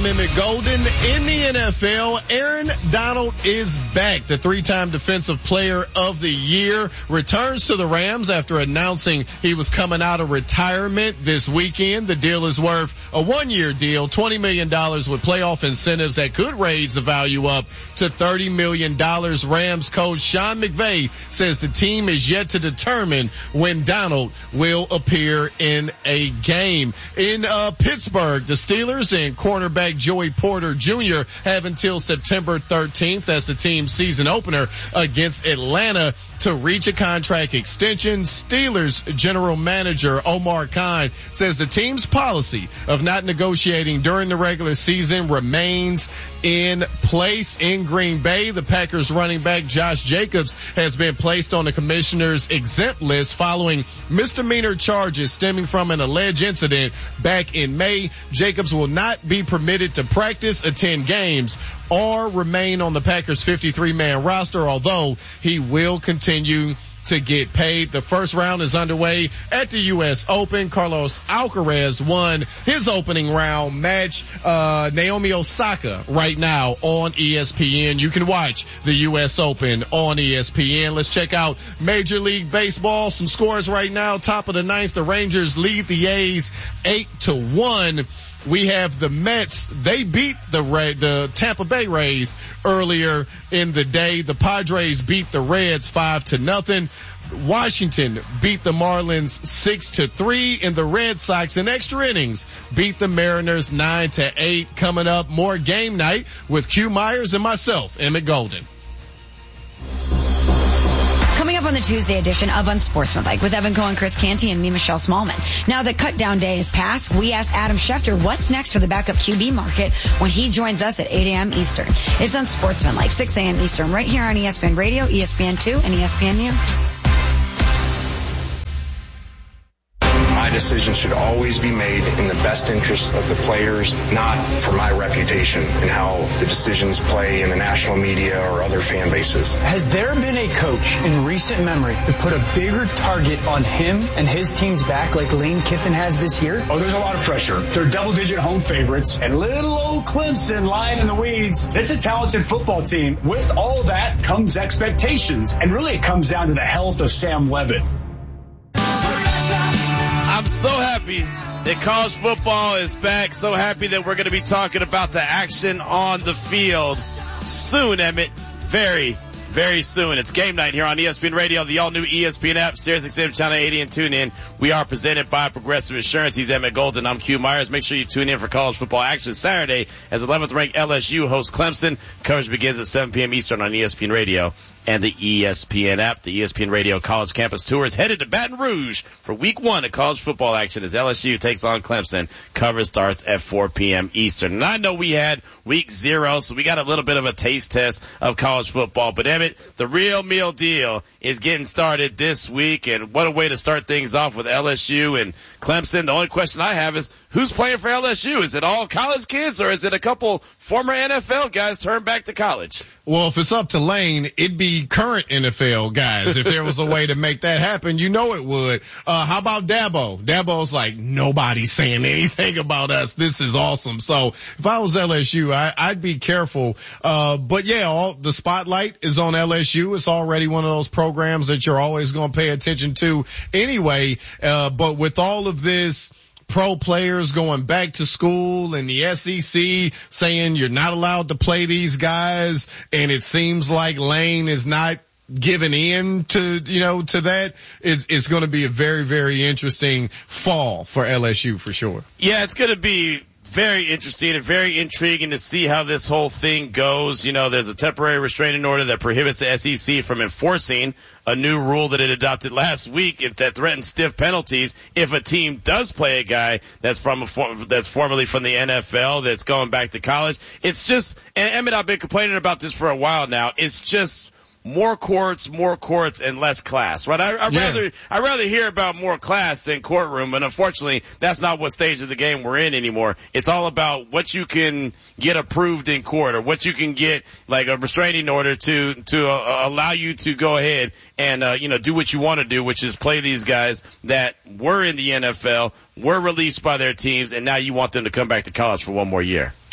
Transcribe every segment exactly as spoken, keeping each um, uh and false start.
I'm Emmett Golden. In the N F L, Aaron Donald is back. The three-time Defensive Player of the Year returns to the Rams after announcing he was coming out of retirement this weekend. The deal is worth a one-year deal, twenty million dollars with playoff incentives that could raise the value up to thirty million dollars. Rams coach Sean McVay says the team is yet to determine when Donald will appear in a game. In uh, Pittsburgh, the Steelers and cornerback Joey Porter Junior have until September thirteenth as the team's season opener against Atlanta to reach a contract extension. Steelers general manager Omar Khan says the team's policy of not negotiating during the regular season remains in place. In Green Bay, the Packers running back Josh Jacobs has been placed on the commissioner's exempt list following misdemeanor charges stemming from an alleged incident back in May. Jacobs will not be permitted to practice, attend games, or remain on the Packers' fifty-three man roster, although he will continue to get paid. The first round is underway at the U S Open. Carlos Alcaraz won his opening round match. Uh, Naomi Osaka right now on E S P N. You can watch the U S Open on E S P N. Let's check out Major League Baseball. Some scores right now. Top of the ninth, the Rangers lead the A's eight to one. We have the Mets. They beat the Ray, the Tampa Bay Rays earlier in the day. The Padres beat the Reds five to nothing. Washington beat the Marlins six to three, and the Red Sox in extra innings beat the Mariners nine to eight. Coming up, more game night with Q Myers and myself, Emmett Golden. Coming up on the Tuesday edition of Unsportsmanlike with Evan Cohen, Chris Canty, and me, Michelle Smallman. Now that cut down day has passed, we asked Adam Schefter what's next for the backup Q B market when he joins us at eight a.m. Eastern. It's Unsportsmanlike, six a.m. Eastern, right here on E S P N Radio, E S P N two, and E S P N U. My decision should always be made in the best interest of the players, not for my reputation and how the decisions play in the national media or other fan bases. Has there been a coach in recent memory to put a bigger target on him and his team's back like Lane Kiffin has this year? Oh, there's a lot of pressure. They're double-digit home favorites, and little old Clemson lying in the weeds. It's a talented football team. With all that comes expectations, and really it comes down to the health of Sam Levitt. I'm so happy that college football is back. So happy that we're going to be talking about the action on the field soon, Emmett. Very, very soon. It's game night here on E S P N Radio, the all-new E S P N app, Sirius X M Channel eighty, and tune in. We are presented by Progressive Insurance. He's Emmett Golden. I'm Q Myers. Make sure you tune in for college football action Saturday as eleventh-ranked L S U hosts Clemson. Coverage begins at seven p.m. Eastern on E S P N Radio and the E S P N app. The E S P N Radio College Campus Tour is headed to Baton Rouge for week one of college football action as L S U takes on Clemson. Coverage starts at four p.m. Eastern. And I know we had week zero, so we got a little bit of a taste test of college football. But Emmett, the real meal deal is getting started this week, and what a way to start things off with L S U and Clemson. The only question I have is, who's playing for L S U? Is it all college kids, or is it a couple former N F L guys turned back to college? Well, if it's up to Lane, it'd be current N F L guys. If there was a way to make that happen, you know it would. Uh, how about Dabo? Dabo's like, nobody's saying anything about us. This is awesome. So if I was L S U, I, I'd be careful. Uh, but yeah, all the spotlight is on L S U. It's already one of those programs that you're always going to pay attention to anyway. Uh, but with all of this, pro players going back to school and the S E C saying you're not allowed to play these guys, and it seems like Lane is not giving in to, you know, to that, it's, it's going to be a very, very interesting fall for L S U for sure. Yeah, it's going to be very interesting and very intriguing to see how this whole thing goes. You know, there's a temporary restraining order that prohibits the S E C from enforcing a new rule that it adopted last week if that threatens stiff penalties if a team does play a guy that's from a, that's formerly from the N F L that's going back to college. It's just, and Emmett, I've been complaining about this for a while now. It's just more courts, more courts, and less class, right? I, I'd yeah. rather, I'd rather hear about more class than courtroom, but unfortunately, that's not what stage of the game we're in anymore. It's all about what you can get approved in court, or what you can get, like a restraining order to, to uh, allow you to go ahead and, uh, you know, do what you want to do, which is play these guys that were in the N F L, were released by their teams, and now you want them to come back to college for one more year.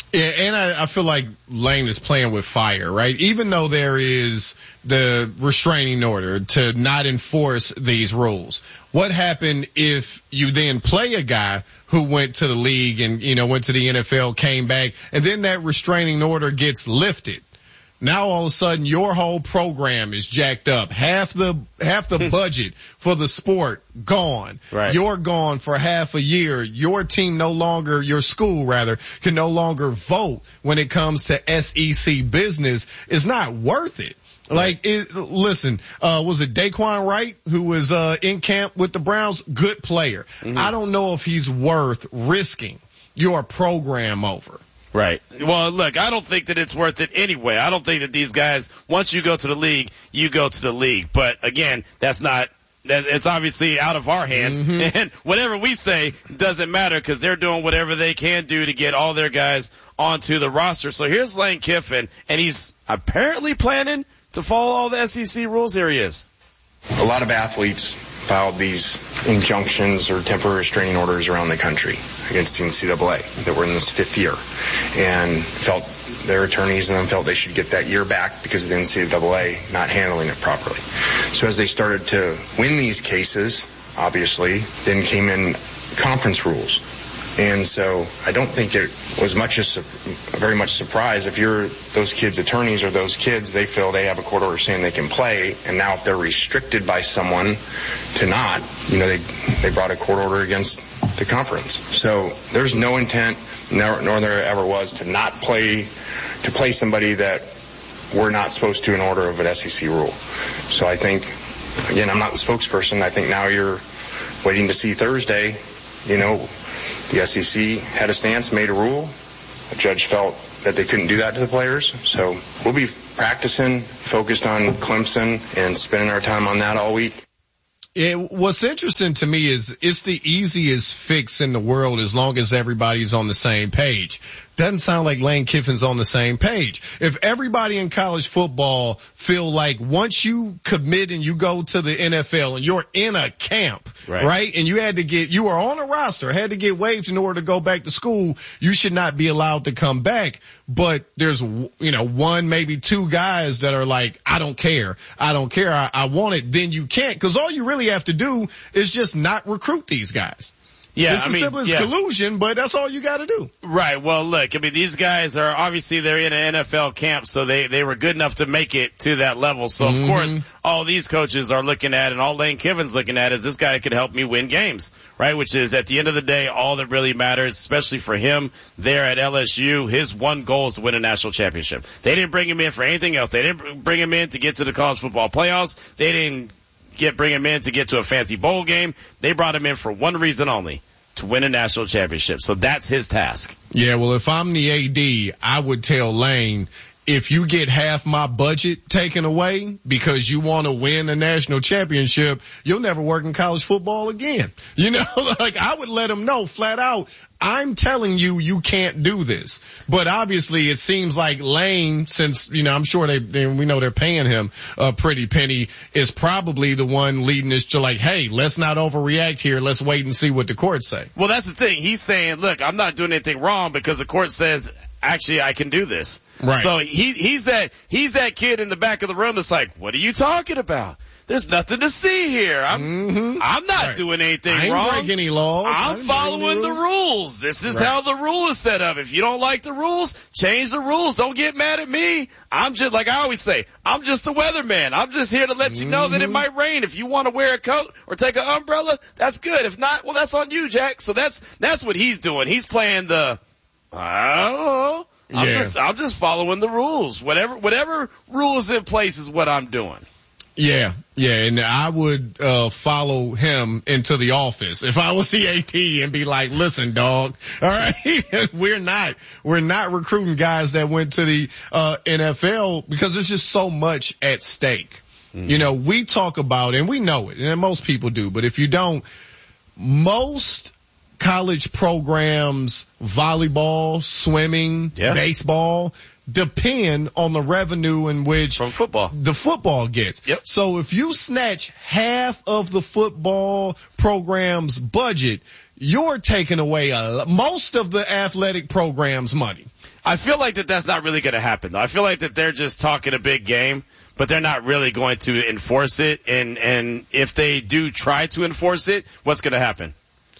Yeah, and I, I feel like Lane is playing with fire, right? Even though there is the restraining order to not enforce these rules. What happened if you then play a guy who went to the league and, you know, went to the N F L, came back, and then that restraining order gets lifted? Now all of a sudden your whole program is jacked up. Half the, half the budget for the sport gone. Right. You're gone for half a year. Your team no longer, your school rather, can no longer vote when it comes to S E C business. It's not worth it. Like, it, listen, uh, was it Daquan Wright who was, uh, in camp with the Browns? Good player. Mm-hmm. I don't know if he's worth risking your program over. Right. Well, look, I don't think that it's worth it anyway. I don't think that these guys, once you go to the league, you go to the league. But again, that's not, that, it's obviously out of our hands. Mm-hmm. And whatever we say doesn't matter because they're doing whatever they can do to get all their guys onto the roster. So here's Lane Kiffin, and he's apparently planning to follow all the S E C rules. Here he is. A lot of athletes filed these injunctions or temporary restraining orders around the country against the N C double A that were in this fifth year and felt their attorneys and them felt they should get that year back because of the N C double A not handling it properly. So as they started to win these cases, obviously, then came in conference rules. And so I don't think it was much as very much surprise if you're those kids' attorneys or those kids, they feel they have a court order saying they can play, and now if they're restricted by someone to not, you know, they they brought a court order against the conference. So there's no intent, nor, nor there ever was, to not play, to play somebody that we're not supposed to in order of an S E C rule. So I think, again, I'm not the spokesperson. I think now you're waiting to see Thursday, you know, the S E C had a stance, made a rule. The judge felt that they couldn't do that to the players. So we'll be practicing, focused on Clemson, and spending our time on that all week. It, what's interesting to me is it's the easiest fix in the world as long as everybody's on the same page. Doesn't sound like Lane Kiffin's on the same page. If everybody in college football feel like once you commit and you go to the N F L and you're in a camp, right, right and you had to get, you were on a roster, had to get waived in order to go back to school, you should not be allowed to come back. But there's, you know, one, maybe two guys that are like, I don't care. I don't care. I, I want it. Then you can't, because all you really have to do is just not recruit these guys. Yeah, it's I as mean, simple as yeah. collusion, but that's all you got to do. Right. Well, look, I mean, these guys are obviously they're in an N F L camp, so they they were good enough to make it to that level. So of mm-hmm. course, all these coaches are looking at, and all Lane Kiffin's looking at, is this guy could help me win games, right? Which is at the end of the day, all that really matters, especially for him there at L S U. His one goal is to win a national championship. They didn't bring him in for anything else. They didn't bring him in to get to the college football playoffs. They didn't get bring him in to get to a fancy bowl game. They brought him in for one reason only: to win a national championship. So that's his task. Yeah, well, if I'm the A D, I would tell Lane, if you get half my budget taken away because you want to win a national championship, you'll never work in college football again. You know, like I would let him know flat out, I'm telling you, you can't do this. But obviously it seems like Lane, since, you know, I'm sure they, they we know they're paying him a pretty penny, is probably the one leading this to like, hey, let's not overreact here. Let's wait and see what the courts say. Well, that's the thing. He's saying, look, I'm not doing anything wrong because the court says, actually, I can do this. Right. So he, he's that, he's that kid in the back of the room that's like, what are you talking about? There's nothing to see here. I'm, mm-hmm. I'm not right. doing anything I ain't wrong. breaking any laws. I'm following the rules. This is right. how the rule is set up. If you don't like the rules, change the rules. Don't get mad at me. I'm just, like I always say, I'm just a weatherman. I'm just here to let mm-hmm. you know that it might rain. If you want to wear a coat or take an umbrella, that's good. If not, well, that's on you, Jack. So that's, that's what he's doing. He's playing the, I don't know. I'm yeah. just, I'm just following the rules. Whatever, whatever rule is in place is what I'm doing. Yeah, yeah, and I would uh follow him into the office if I was the A T and be like, listen, dog, all right, we're not, we're not recruiting guys that went to the uh N F L because there's just so much at stake. Mm. You know, we talk about, and we know it, and most people do, but if you don't, most college programs, volleyball, swimming, yeah. baseball, depend on the revenue in which from football the football gets. Yep. So if you snatch half of the football program's budget, you're taking away a, most of the athletic program's money. I feel like that that's not really going to happen, though. I feel like that they're just talking a big game, but they're not really going to enforce it. And, and if they do try to enforce it, what's going to happen?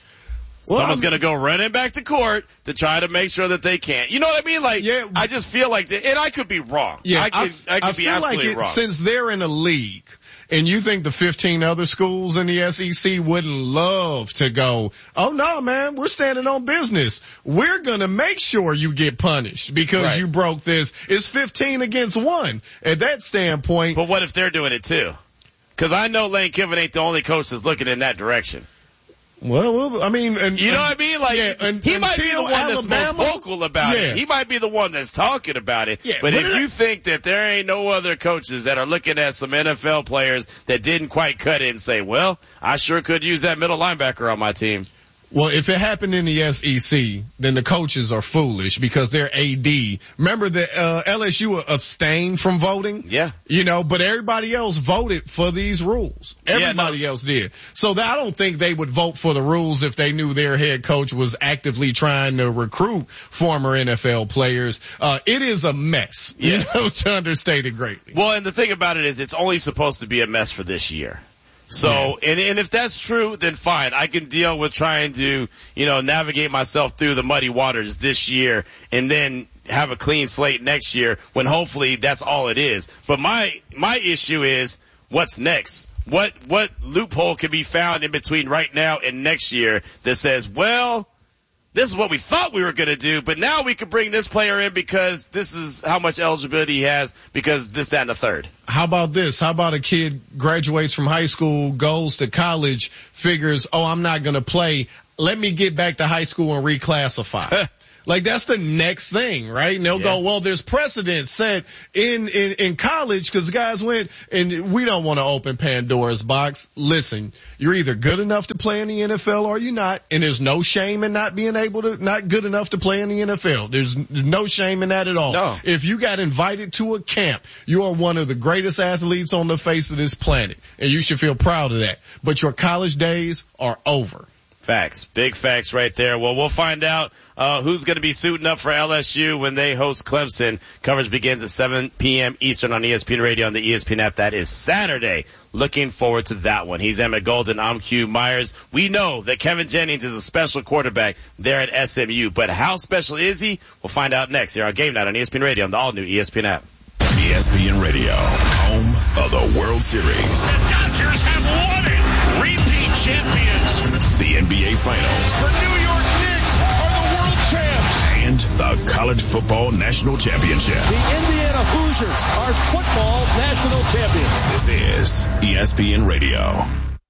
Well, Someone's going to go running back to court to try to make sure that they can't. You know what I mean? Like, yeah, I just feel like that, and I could be wrong. Yeah, I could, I, I could I be feel absolutely like it, wrong. Since they're in a league, and you think the fifteen other schools in the S E C wouldn't love to go, oh no, man, we're standing on business. We're going to make sure you get punished because right. you broke this. It's fifteen against one at that standpoint. But what if they're doing it too? Because I know Lane Kiffin ain't the only coach that's looking in that direction. Well, well, I mean, and, you know what I mean? Like, yeah, and, he might be the one Alabama, that's most vocal about yeah. it. He might be the one that's talking about it. Yeah, but, but if it, you think that there ain't no other coaches that are looking at some N F L players that didn't quite cut it and say, well, I sure could use that middle linebacker on my team. Well, if it happened in the S E C, then the coaches are foolish because they're A D. Remember that uh, L S U abstained from voting? Yeah. You know, but everybody else voted for these rules. Everybody yeah, no. else did. So that, I don't think they would vote for the rules if they knew their head coach was actively trying to recruit former N F L players. Uh, it is a mess, yes. you know, to understate it greatly. Well, and the thing about it is it's only supposed to be a mess for this year. So, yeah. and, and if that's true, then fine. I can deal with trying to, you know, navigate myself through the muddy waters this year and then have a clean slate next year when hopefully that's all it is. But my, my issue is what's next? What, what loophole can be found in between right now and next year that says, well, this is what we thought we were going to do, but now we could bring this player in because this is how much eligibility he has because this, that, and the third. How about this? How about a kid graduates from high school, goes to college, figures, oh, I'm not going to play. Let me get back to high school and reclassify. Like, that's the next thing, right? And they'll yeah. go, well, there's precedent set in, in, in college because guys went, and we don't want to open Pandora's box. Listen, you're either good enough to play in the N F L or you're not, and there's no shame in not being able to, not good enough to play in the N F L. There's no shame in that at all. No. If you got invited to a camp, you are one of the greatest athletes on the face of this planet, and you should feel proud of that. But your college days are over. Facts. Big facts right there. Well, we'll find out uh who's going to be suiting up for L S U when they host Clemson. Coverage begins at seven p.m. Eastern on E S P N Radio on the E S P N app. That is Saturday. Looking forward to that one. He's Emmett Golden. I'm Q Myers. We know that Kevin Jennings is a special quarterback there at S M U, but how special is he? We'll find out next here on Game Night on E S P N Radio on the all-new E S P N app. E S P N Radio, home of the World Series. The Dodgers have won it. Repeat champions. The N B A Finals. The New York Knicks are the world champs. And the College Football National Championship. The Indiana Hoosiers are football national champions. This is E S P N Radio.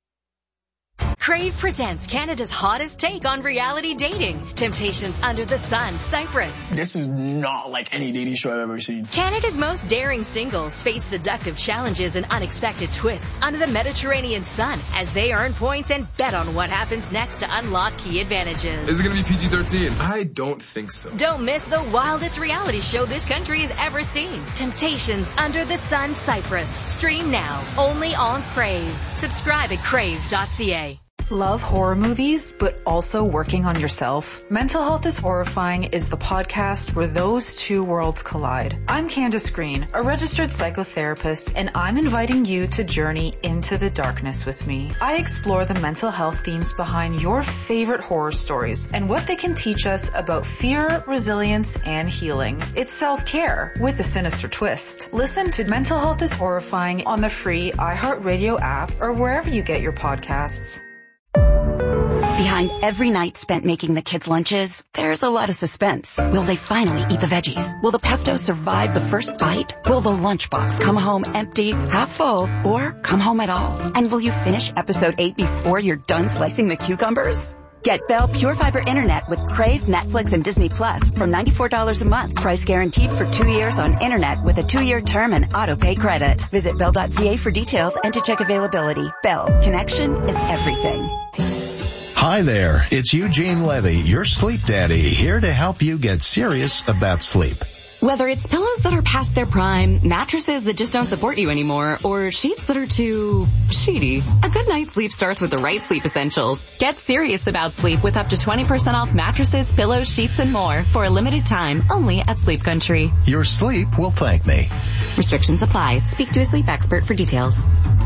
Crave presents Canada's hottest take on reality dating. Temptations Under the Sun, Cyprus. This is not like any dating show I've ever seen. Canada's most daring singles face seductive challenges and unexpected twists under the Mediterranean sun as they earn points and bet on what happens next to unlock key advantages. Is it going to be P G thirteen? I don't think so. Don't miss the wildest reality show this country has ever seen. Temptations Under the Sun, Cyprus. Stream now, only on Crave. Subscribe at crave dot c a. Love horror movies, but also working on yourself? Mental Health is Horrifying is the podcast where those two worlds collide. I'm Candace Green, a registered psychotherapist, and I'm inviting you to journey into the darkness with me. I explore the mental health themes behind your favorite horror stories and what they can teach us about fear, resilience, and healing. It's self-care with a sinister twist. Listen to Mental Health is Horrifying on the free iHeartRadio app or wherever you get your podcasts. Behind every night spent making the kids' lunches, there's a lot of suspense. Will they finally eat the veggies? Will the pesto survive the first bite? Will the lunchbox come home empty, half full, or come home at all? And will you finish episode eight before you're done slicing the cucumbers? Get Bell Pure Fiber Internet with Crave, Netflix, and Disney Plus from ninety-four dollars a month. Price guaranteed for two years on Internet with a two-year term and auto-pay credit. Visit bell dot c a for details and to check availability. Bell. Connection is everything. Hi there, it's Eugene Levy, your sleep daddy, here to help you get serious about sleep. Whether it's pillows that are past their prime, mattresses that just don't support you anymore, or sheets that are too sheety, a good night's sleep starts with the right sleep essentials. Get serious about sleep with up to twenty percent off mattresses, pillows, sheets, and more for a limited time only at Sleep Country. Your sleep will thank me. Restrictions apply. Speak to a sleep expert for details.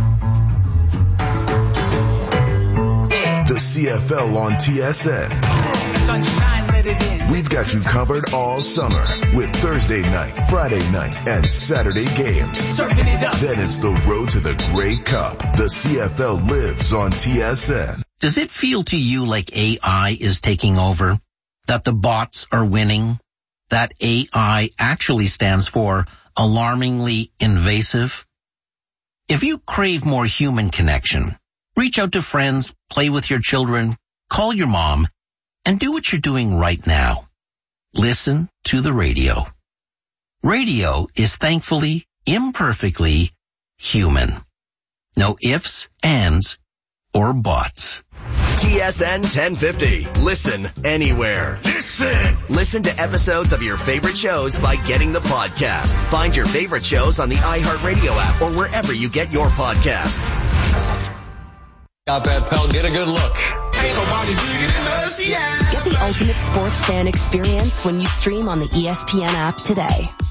The C F L on T S N. We've got you covered all summer with Thursday night, Friday night, and Saturday games. Then it's the road to the Grey Cup. The C F L lives on T S N. Does it feel to you like A I is taking over? That the bots are winning? That A I actually stands for alarmingly invasive? If you crave more human connection, reach out to friends, play with your children, call your mom, and do what you're doing right now. Listen to the radio. Radio is thankfully, imperfectly human. No ifs, ands, or buts. T S N ten fifty. Listen anywhere. Listen. Listen to episodes of your favorite shows by getting the podcast. Find your favorite shows on the iHeartRadio app or wherever you get your podcasts. Got that, pal. Get a good look. Ain't nobody bigger than us, yeah. Get the ultimate sports fan experience when you stream on the E S P N app today.